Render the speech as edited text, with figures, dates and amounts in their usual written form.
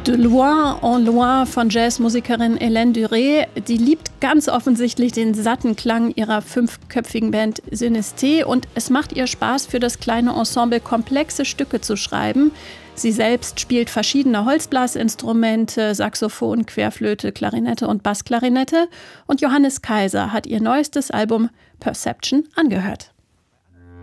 De loin en loin von Jazzmusikerin Hélène Duré. Die liebt ganz offensichtlich den satten Klang ihrer 5-köpfigen Band Synesthé und es macht ihr Spaß, für das kleine Ensemble komplexe Stücke zu schreiben. Sie selbst spielt verschiedene Holzblasinstrumente, Saxophon, Querflöte, Klarinette und Bassklarinette. Und Johannes Kaiser hat ihr neuestes Album Perception angehört.